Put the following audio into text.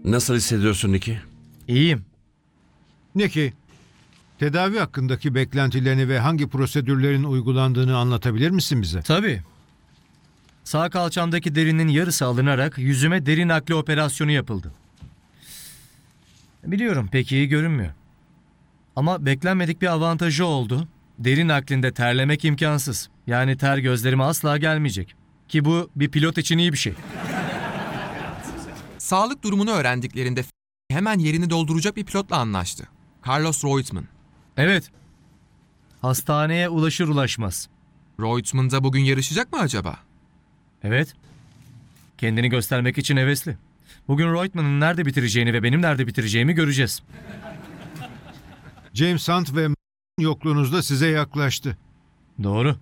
Nasıl hissediyorsun Nicky? İyiyim. Nicky, tedavi hakkındaki beklentilerini ve hangi prosedürlerin uygulandığını anlatabilir misin bize? Tabii. Sağ kalçamdaki derinin yarısı alınarak yüzüme deri nakli operasyonu yapıldı. Biliyorum pek iyi görünmüyor. Ama beklenmedik bir avantajı oldu. Deri naklinde terlemek imkansız. Yani ter gözlerime asla gelmeyecek. Ki bu bir pilot için iyi bir şey. Sağlık durumunu öğrendiklerinde hemen yerini dolduracak bir pilotla anlaştı. Carlos Reutemann. Evet. Hastaneye ulaşır ulaşmaz. Reutemann da bugün yarışacak mı acaba? Evet. Kendini göstermek için hevesli. Bugün Reutemann'ın nerede bitireceğini ve benim nerede bitireceğimi göreceğiz. James Hunt ve yokluğunuzda size yaklaştı. Doğru.